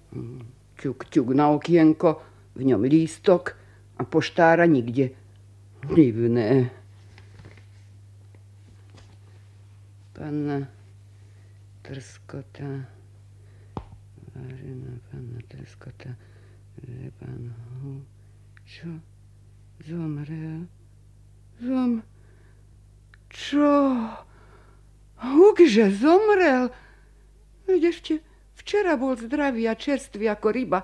Ťuk, ťuk na okienko, v ňom lístok a poštára nikde. Divné. Panna Trskota, vážená panna Trskota, že pán čo? Zomrel? Čo? Hukže zomrel? Veď ešte včera bol zdravý a čerstvý ako ryba.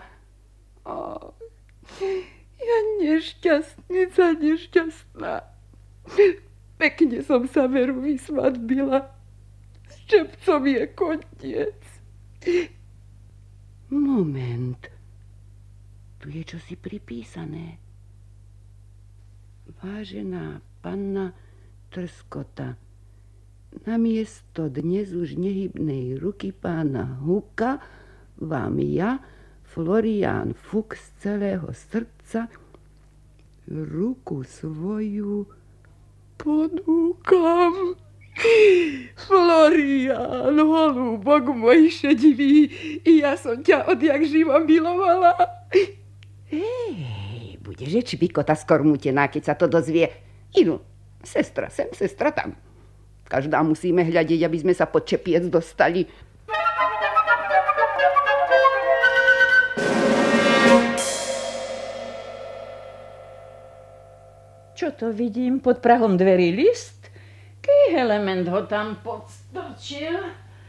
Ja nešťastná. Pekne som sa veru vysvadbila. S čepcom je koniec. Moment. Tu je čosi pripísané. Vážená panna Trskota, namiesto dnes už nehybnej ruky pána Huka vám ja, Florián Fuk, z celého srdca ruku svoju ponúkam. Florián, holúbok môj šedivý, ja som ťa odjak živo milovala. Budeš čvikota skormutená, keď sa to dozvie. Idu, sestra sem, sestra tam. Každá musíme hľadiť, aby sme sa pod čepiec dostali. Čo to vidím? Pod prahom dverí list? Ký element ho tam podstrčil?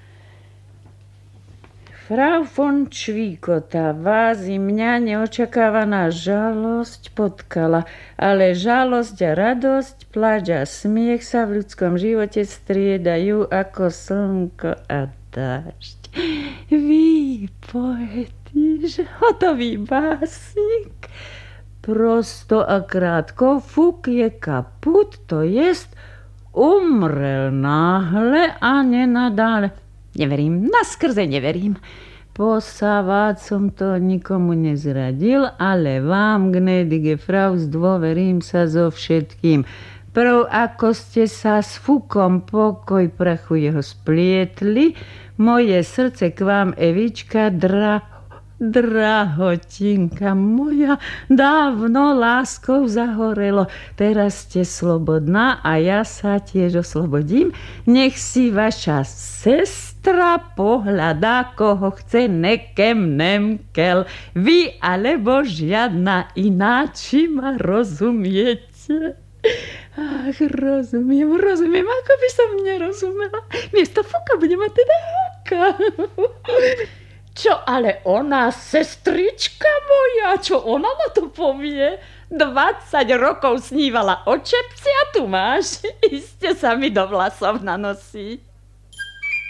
Frau von Čvíkota, vás i mňa neočakávaná žalosť potkala, ale žalosť a radosť, pláč a smiech sa v ľudskom živote striedajú ako slnko a dážď. Vy, poetíž, hotový básnik. Prosto a krátko, Fuk je kaput, to jest umrel náhle a nenadále. Neverím, naskrze neverím. Posávať som to nikomu nezradil, ale vám, gnädige Frau, zdôverím sa so všetkým. Prv, ako ste sa s Fukom pokoj prachu jeho splietli, moje srdce k vám, Evička, drahotinka moja, dávno láskou zahorelo. Teraz ste slobodná a ja sa tiež oslobodím. Nech si vaša sestra pohľadá, koho chce, nekem nemkel. Vy alebo žiadna iná, či ma rozumiete? Ach, rozumiem, ako by som nerozumela. Miesto Fuka budem mať teda Huka. Čo ale ona, sestrička moja, čo ona na to povie? 20 rokov snívala o čepci a tu máš. Iste sa mi do vlasov nanosí.